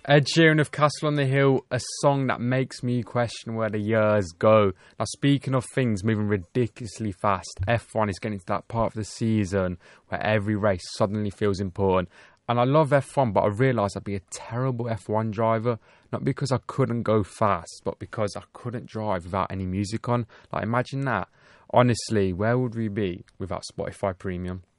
Ed Sheeran of Castle on the Hill, a song that makes me question where the years go. Now, speaking of things moving ridiculously fast, F1 is getting to that part of the season where every race suddenly feels important. And I love F1, but I realised I'd be a terrible F1 driver, not because I couldn't go fast, but because I couldn't drive without any music on. Like, imagine that. Honestly, where would we be without Spotify Premium?